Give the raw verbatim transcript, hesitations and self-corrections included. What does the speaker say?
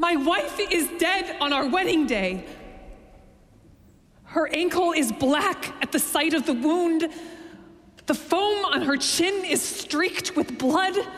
My wife is dead on our wedding day. Her ankle is black at the site of the wound. The foam on her chin is streaked with blood.